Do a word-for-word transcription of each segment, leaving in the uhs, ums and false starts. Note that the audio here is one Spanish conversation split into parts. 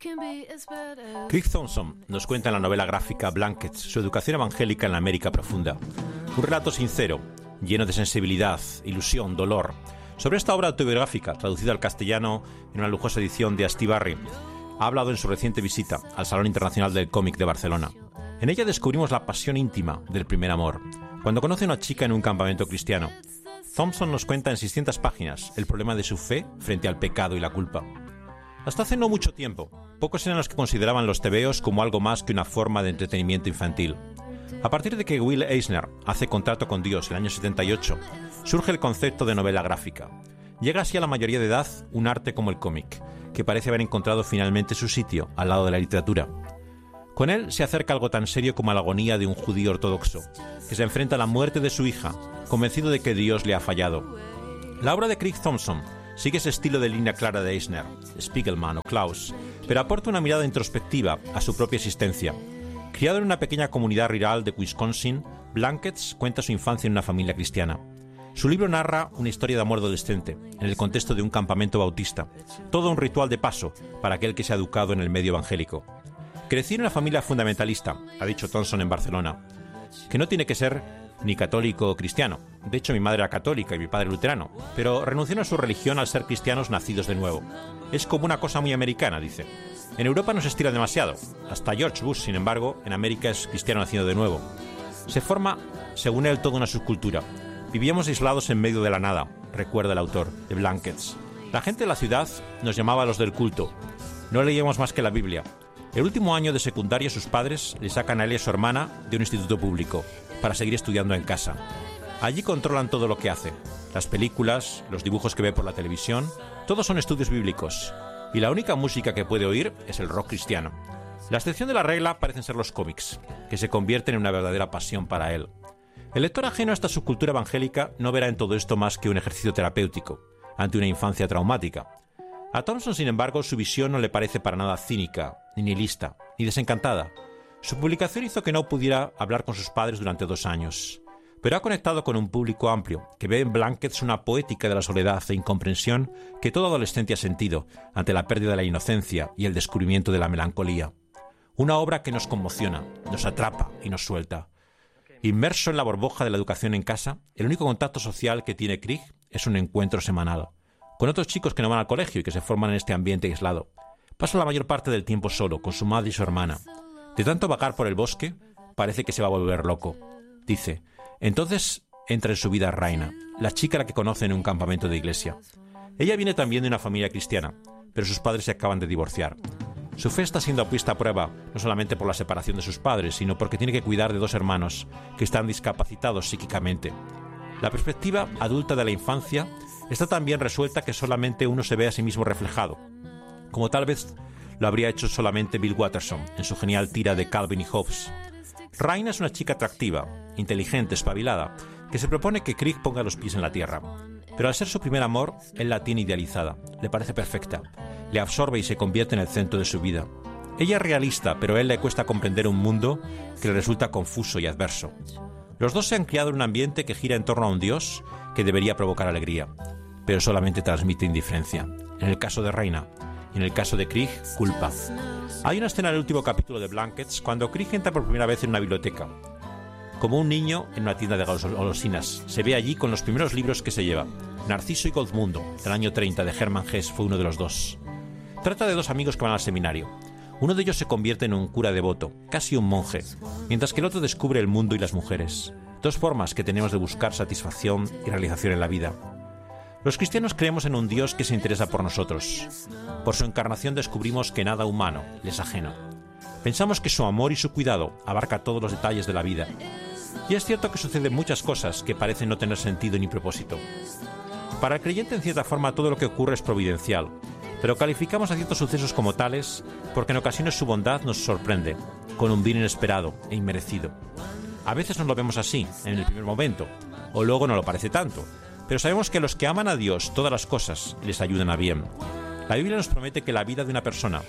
Craig Thompson nos cuenta en la novela gráfica Blankets su educación evangélica en la América profunda. Un relato sincero, lleno de sensibilidad, ilusión, dolor, sobre esta obra autobiográfica, traducida al castellano en una lujosa edición de Astiberri. Ha hablado en su reciente visita al Salón Internacional del Cómic de Barcelona. En ella descubrimos la pasión íntima del primer amor, cuando conoce a una chica en un campamento cristiano. Thompson nos cuenta en seiscientas páginas el problema de su fe frente al pecado y la culpa. Hasta hace no mucho tiempo, pocos eran los que consideraban los tebeos como algo más que una forma de entretenimiento infantil. A partir de que Will Eisner hace Contrato con Dios en el año setenta y ocho, surge el concepto de novela gráfica. Llega así a la mayoría de edad un arte como el cómic, que parece haber encontrado finalmente su sitio al lado de la literatura. Con él se acerca algo tan serio como la agonía de un judío ortodoxo, que se enfrenta a la muerte de su hija, convencido de que Dios le ha fallado. La obra de Craig Thompson sigue ese estilo de línea clara de Eisner, Spiegelman o Klaus, pero aporta una mirada introspectiva a su propia existencia. Criado en una pequeña comunidad rural de Wisconsin, Blankets cuenta su infancia en una familia cristiana. Su libro narra una historia de amor adolescente, en el contexto de un campamento bautista, todo un ritual de paso para aquel que se ha educado en el medio evangélico. Crecí en una familia fundamentalista, ha dicho Thompson en Barcelona, que no tiene que ser ni católico o cristiano. De hecho, mi madre era católica y mi padre luterano, pero renunciaron a su religión al ser cristianos nacidos de nuevo. Es como una cosa muy americana, dice. En Europa no se estira demasiado. Hasta George Bush, sin embargo, en América es cristiano nacido de nuevo. Se forma, según él, toda una subcultura. Vivíamos aislados en medio de la nada, recuerda el autor de Blankets. La gente de la ciudad nos llamaba los del culto. No leíamos más que la Biblia. El último año de secundaria sus padres le sacan a él y a su hermana de un instituto público para seguir estudiando en casa. Allí controlan todo lo que hace. Las películas, los dibujos que ve por la televisión, todos son estudios bíblicos. Y la única música que puede oír es el rock cristiano. La excepción de la regla parecen ser los cómics, que se convierten en una verdadera pasión para él. El lector ajeno a esta subcultura evangélica no verá en todo esto más que un ejercicio terapéutico ante una infancia traumática. A Thompson, sin embargo, su visión no le parece para nada cínica, ni nihilista, ni desencantada. Su publicación hizo que no pudiera hablar con sus padres durante dos años, pero ha conectado con un público amplio que ve en Blankets una poética de la soledad e incomprensión que todo adolescente ha sentido ante la pérdida de la inocencia y el descubrimiento de la melancolía. Una obra que nos conmociona, nos atrapa y nos suelta. Inmerso en la burbuja de la educación en casa, el único contacto social que tiene Craig es un encuentro semanal con otros chicos que no van al colegio y que se forman en este ambiente aislado. Pasa la mayor parte del tiempo solo, con su madre y su hermana. De tanto vagar por el bosque, parece que se va a volver loco. Dice, entonces entra en su vida Raina, la chica a la que conoce en un campamento de iglesia. Ella viene también de una familia cristiana, pero sus padres se acaban de divorciar. Su fe está siendo puesta a prueba, no solamente por la separación de sus padres, sino porque tiene que cuidar de dos hermanos que están discapacitados psíquicamente. La perspectiva adulta de la infancia está tan bien resuelta que solamente uno se ve a sí mismo reflejado, como tal vez lo habría hecho solamente Bill Watterson en su genial tira de Calvin y Hobbes. Raina es una chica atractiva, inteligente, espabilada, que se propone que Craig ponga los pies en la tierra. Pero al ser su primer amor, él la tiene idealizada, le parece perfecta, le absorbe y se convierte en el centro de su vida. Ella es realista, pero a él le cuesta comprender un mundo que le resulta confuso y adverso. Los dos se han criado en un ambiente que gira en torno a un Dios que debería provocar alegría, pero solamente transmite indiferencia. En el caso de Raina, y en el caso de Craig, culpa. Hay una escena en el último capítulo de Blankets cuando Craig entra por primera vez en una biblioteca. Como un niño en una tienda de golosinas, se ve allí con los primeros libros que se lleva. Narciso y Goldmundo, del año treinta, de Hermann Hesse, fue uno de los dos. Trata de dos amigos que van al seminario. Uno de ellos se convierte en un cura devoto, casi un monje, mientras que el otro descubre el mundo y las mujeres. Dos formas que tenemos de buscar satisfacción y realización en la vida. Los cristianos creemos en un Dios que se interesa por nosotros. Por su encarnación descubrimos que nada humano le es ajeno. Pensamos que su amor y su cuidado abarca todos los detalles de la vida. Y es cierto que suceden muchas cosas que parecen no tener sentido ni propósito. Para el creyente, en cierta forma, todo lo que ocurre es providencial, pero calificamos a ciertos sucesos como tales porque en ocasiones su bondad nos sorprende, con un bien inesperado e inmerecido. A veces no lo vemos así, en el primer momento, o luego no lo parece tanto, pero sabemos que los que aman a Dios, todas las cosas les ayudan a bien. La Biblia nos promete que la vida de una persona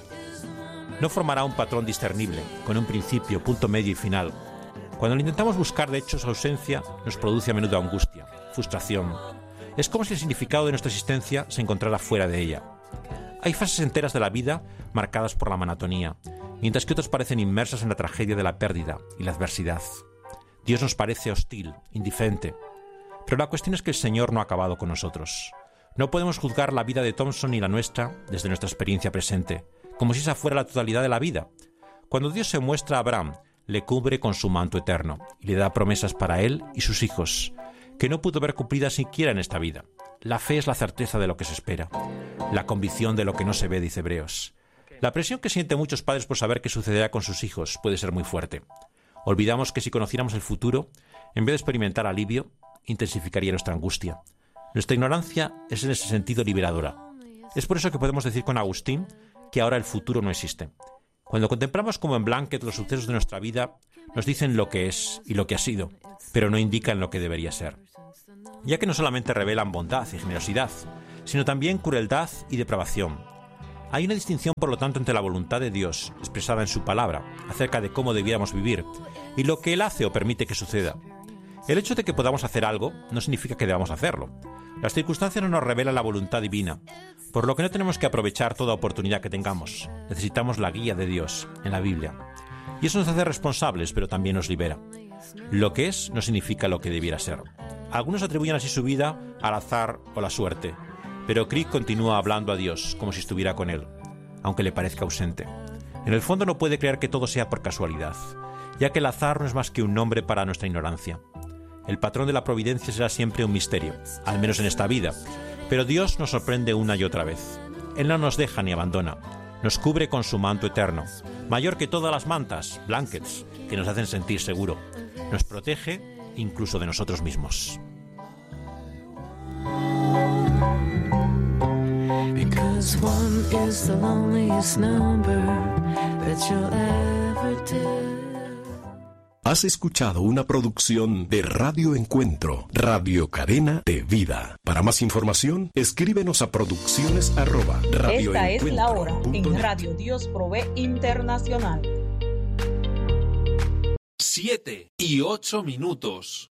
no formará un patrón discernible, con un principio, punto medio y final. Cuando lo intentamos buscar, de hecho, su ausencia nos produce a menudo angustia, frustración. Es como si el significado de nuestra existencia se encontrara fuera de ella. Hay fases enteras de la vida marcadas por la monotonía, mientras que otras parecen inmersas en la tragedia de la pérdida y la adversidad. Dios nos parece hostil, indiferente. Pero la cuestión es que el Señor no ha acabado con nosotros. No podemos juzgar la vida de Thompson ni la nuestra desde nuestra experiencia presente, como si esa fuera la totalidad de la vida. Cuando Dios se muestra a Abraham, le cubre con su manto eterno y le da promesas para él y sus hijos, que no pudo ver cumplidas siquiera en esta vida. La fe es la certeza de lo que se espera, la convicción de lo que no se ve, dice Hebreos. La presión que sienten muchos padres por saber qué sucederá con sus hijos puede ser muy fuerte. Olvidamos que si conociéramos el futuro, en vez de experimentar alivio, intensificaría nuestra angustia. Nuestra ignorancia es en ese sentido liberadora. Es por eso que podemos decir con Agustín que ahora el futuro no existe. Cuando contemplamos como en Blanquet los sucesos de nuestra vida, nos dicen lo que es y lo que ha sido, pero no indican lo que debería ser. Ya que no solamente revelan bondad y generosidad, sino también crueldad y depravación. Hay una distinción, por lo tanto, entre la voluntad de Dios, expresada en su palabra, acerca de cómo debiéramos vivir, y lo que Él hace o permite que suceda. El hecho de que podamos hacer algo no significa que debamos hacerlo. Las circunstancias no nos revelan la voluntad divina, por lo que no tenemos que aprovechar toda oportunidad que tengamos. Necesitamos la guía de Dios en la Biblia. Y eso nos hace responsables, pero también nos libera. Lo que es no significa lo que debiera ser. Algunos atribuyen así su vida al azar o la suerte, pero Crick continúa hablando a Dios como si estuviera con él, aunque le parezca ausente. En el fondo no puede creer que todo sea por casualidad, ya que el azar no es más que un nombre para nuestra ignorancia. El patrón de la providencia será siempre un misterio, al menos en esta vida, pero Dios nos sorprende una y otra vez. Él no nos deja ni abandona, nos cubre con su manto eterno, mayor que todas las mantas, blankets, que nos hacen sentir seguro. Nos protege incluso de nosotros mismos. Because one is the loneliest number that you'll ever do. Has escuchado una producción de Radio Encuentro, Radio Cadena de Vida. Para más información, escríbenos a producciones arroba radio Esta es la hora en Radio Dios Provee Internacional. Siete y ocho minutos.